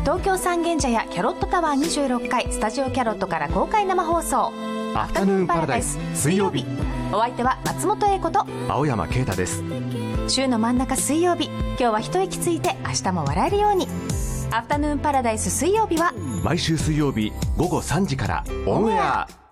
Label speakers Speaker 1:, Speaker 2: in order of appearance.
Speaker 1: 東京三軒茶屋キャロットタワー26階スタジオキャロットから公開生放送
Speaker 2: アフタヌーンパラダイス水曜日。
Speaker 1: お相手は松本英子と
Speaker 2: 青山啓太です。
Speaker 1: 週の真ん中水曜日、今日は一息ついて明日も笑えるように。アフタヌーンパラダイス水曜日は
Speaker 2: 毎週水曜日午後3時からオンエア。